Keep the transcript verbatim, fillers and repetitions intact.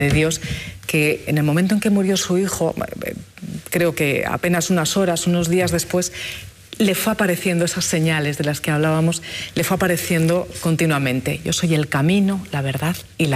de Dios, que en el momento en que murió su hijo, creo que apenas unas horas, unos días después, le fue apareciendo esas señales de las que hablábamos, le fue apareciendo continuamente. Yo soy el camino, la verdad y la